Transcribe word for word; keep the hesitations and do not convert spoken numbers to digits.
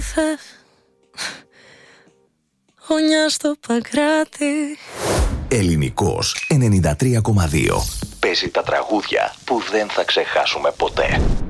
θες, γωνιά στο Παγκράτη. Ελληνικός ενενήντα τρία κόμμα δύο. Παίζει τα τραγούδια που δεν θα ξεχάσουμε ποτέ.